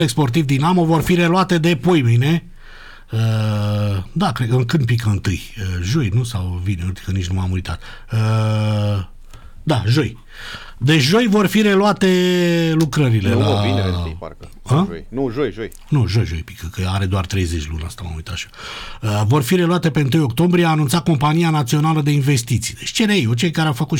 Sportiv Dinamo vor fi reluate de poimâine. Da, cred că când pică întâi? Joi, nu? Sau vine? Că nici nu m-am uitat. Da, joi. Deci joi vor fi reluate lucrările. Nu, vineri întâi, parcă. Joi. Nu, joi. Nu, joi pică, că are doar 30 luni, asta m-am uitat așa. Vor fi reluate pe 1 octombrie, a anunțat Compania Națională de Investiții. Deci CNI, cei care au făcut